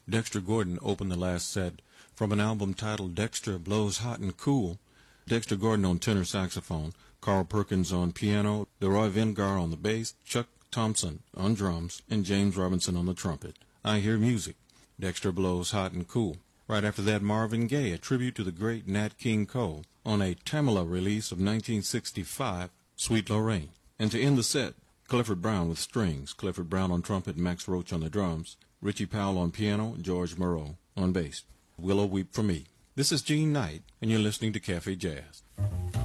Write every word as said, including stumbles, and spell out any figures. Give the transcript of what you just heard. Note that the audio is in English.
Dexter Gordon opened the last set from an album titled Dexter Blows Hot and Cool. Dexter Gordon on tenor saxophone, Carl Perkins on piano, Leroy Vengar on the bass, Chuck Thompson on drums, and James Robinson on the trumpet. I Hear Music, Dexter Blows Hot and Cool. Right after that, Marvin Gaye, a tribute to the great Nat King Cole, on a Tamala release of nineteen sixty-five, Sweet Lorraine. And to end the set, Clifford Brown with strings, Clifford Brown on trumpet, Max Roach on the drums, Richie Powell on piano, George Moreau on bass. Willow Weep for Me. This is Gene Knight, and you're listening to Cafe Jazz.